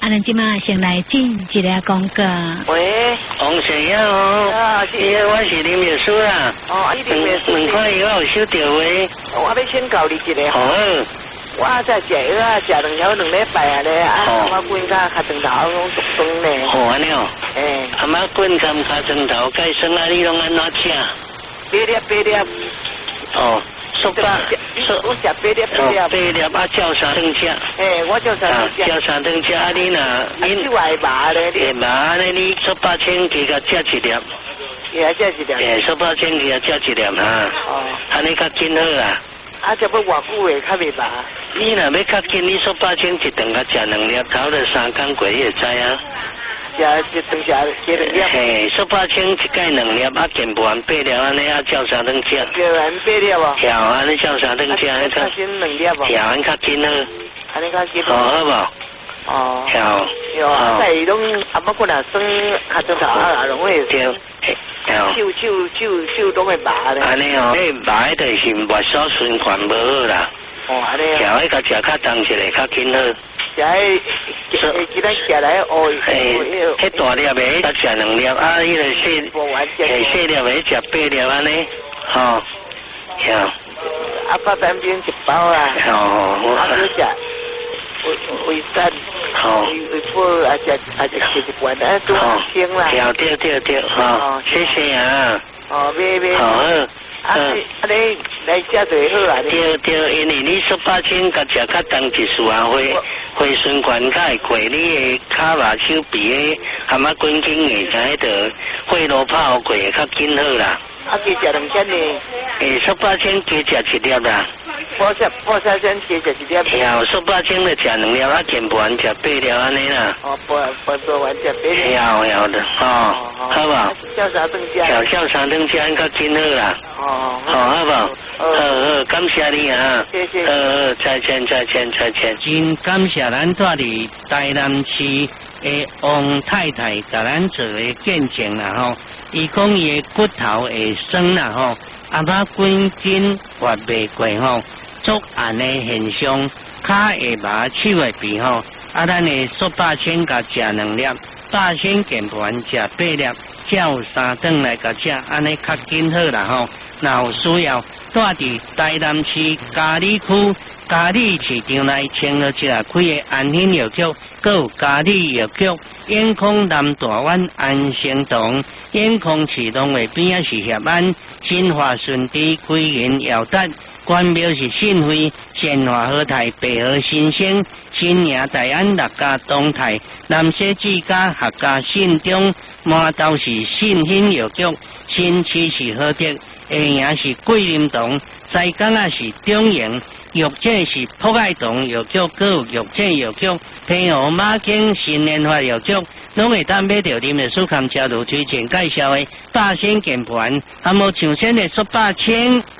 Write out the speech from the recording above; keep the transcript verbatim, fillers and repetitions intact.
啊，咱即马先来进一个广告。 喂， 王先生哦， 啊，是， 我是林秘书啦。 哦，一定秘书。 两块药有收到未？ 我要先教你一个。 好。 我在食药啊，食两条两礼拜啊咧，啊，阿妈滚甲卡针头拢毒酸咧。 好安尼哦。 诶。 阿妈滚甲卡针头，改生啊，你拢安怎吃？ 八粒八粒。 哦。说吧， 我食八粒八粒。 八粒啊，照三顿吃。 诶，我照三顿吃。 照三顿吃，啊你呐， 你就爱麻咧， 你麻咧，你说八千几个吃一粒。 也食一粒。 诶，说八千几个吃一粒哈。哦。安尼较紧好啊。 啊，这要偌久诶，较袂麻。 你若要较紧，你说八千一顿甲食两粒，头了三工过你会知啊。 食一顿食食两粒。 嘿，说八千一盖两粒，啊，健完八粒安尼啊，照三顿吃。 照完八粒哦。 调安尼照三顿吃，安尼较紧两粒哦。 调安较紧好。 安尼较紧。 好好无？ 哦。 调。 有啊，在拢阿妈过来生卡针头啊，拢会。 对。 手手手手拢会麻咧。 安尼哦，迄麻就是脉所循环无好啦。 哦，安尼。 调迄个食较重一个较紧好。 食迄，诶，今仔食来哦。 诶，迄大粒的，甲食两粒，啊，迄个细，诶，细粒的食八粒安尼，吼，调。 阿爸单边一包啦。 哦，我。 阿哥食。维维生， 好， 维补啊，食啊食一罐啊，多清啦。 对对对对，好，谢谢啊。 哦，别别。 好，啊， 啊你来食最好啊。 对对，因为你十八斤，甲食较重一束啊，会会循环较会过，你的骹麻手臂的含啊滚紧的，才迄个血路跑过较紧好啦。 啊，加食两千呢？ 诶，十八斤加食一粒啦。 破三破三千加食一粒。 有十八斤就食两粒，啊，健完食八粒安尼啦。 哦，破破做完食八粒。 有有的，哦，好不？ 叫啥顿食？ 叫叫三顿食，较紧好啦。 哦， 好，好不？好好，感谢你啊！ 谢谢。 呃，再见再见再见。真感谢咱住伫台南市的王太太，甲咱做个见证啦吼。伊讲伊的骨头会酸啦吼，阿妈滚筋活袂过吼，足暗的现象，骹会麻，手会皮吼。啊，咱的说八千甲食两粒，八千健盘食八粒，照三顿来甲食，安尼较紧好啦吼。若有需要，住伫台南市嘉里区嘉里市场内千二七啊开的安心药局。还有嘉里药局、眼科南大湾安生堂、眼科启动的边仔是协安、新华顺地归仁药达、关庙是信辉、鲜华和泰、北河新生、新营大安六家东泰、南西之家客家信中、麻豆是信兴药局、新区是和德、下营是桂林堂、西港啊是中营。药剂是普爱堂药局，还有药剂药局，平湖马景新联发药局，拢会当买到林的苏康车路推荐介绍的八仙键盘，还无上线的说八千。